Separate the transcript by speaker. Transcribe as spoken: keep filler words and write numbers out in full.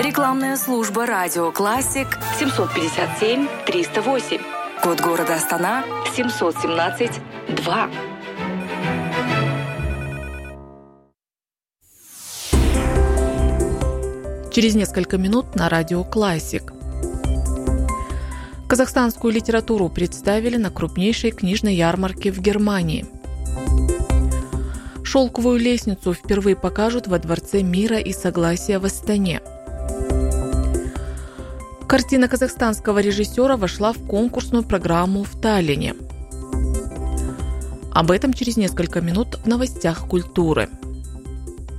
Speaker 1: Рекламная служба «Радио Классик»
Speaker 2: семьсот пятьдесят семь триста восемь.
Speaker 1: Код города Астана
Speaker 2: семьсот семнадцать два.
Speaker 3: Через несколько минут на «Радио Классик». Казахстанскую литературу представили на крупнейшей книжной ярмарке в Германии. «Шелковую лестницу» впервые покажут во Дворце мира и согласия в Астане. Картина казахстанского режиссера вошла в конкурсную программу в Таллине. Об этом через несколько минут в новостях культуры.